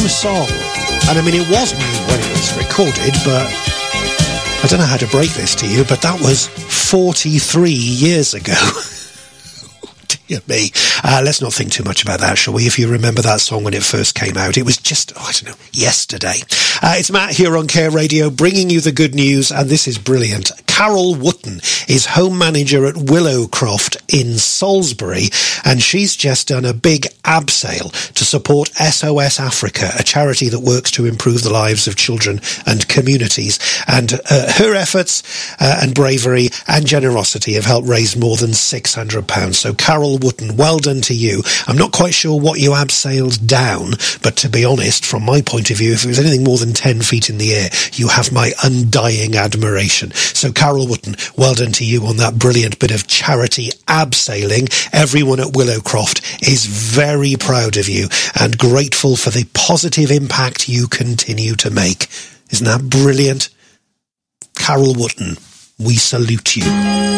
song. And I mean, it was new when it was recorded, but I don't know how to break this to you, but that was 43 years ago. Dear me. Let's not think too much about that, shall we? If you remember that song when it first came out, it was just, I don't know, yesterday. It's Matt here on Care Radio, bringing you the good news, and this is brilliant. Carol Wootton is home manager at Willowcroft in Salisbury, and she's just done a big abseil to support SOS Africa, a charity that works to improve the lives of children and communities. And her efforts and bravery and generosity have helped raise more than £600. So Carol Wootton, well done to you. I'm not quite sure what you abseiled down, but to be honest, from my point of view, if it was anything more than 10 feet in the air, you have my undying admiration. So Carol Wootton, well done to you on that brilliant bit of charity abseiling. Everyone at Willowcroft is very proud of you and grateful for the positive impact you continue to make. Isn't that brilliant? Carol Wootton, we salute you.